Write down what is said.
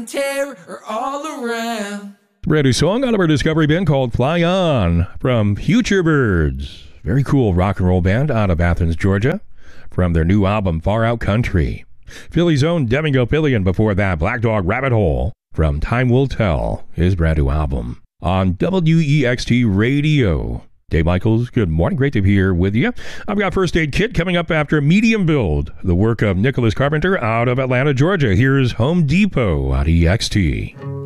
and terror all around. Brand new song out of our Discovery bin called Fly On from Future Birds. Very cool rock and roll band out of Athens, Georgia, from their new album Far Out Country. Philly's own Devin Gilfillian before that, Black Dog Rabbit Hole from Time Will Tell, his brand new album on WEXT Radio. Dave Michaels, good morning. Great to be here with you. I've got First Aid Kit coming up after Medium Build, the work of Nicholas Carpenter out of Atlanta, Georgia. Here's Home Depot on EXT.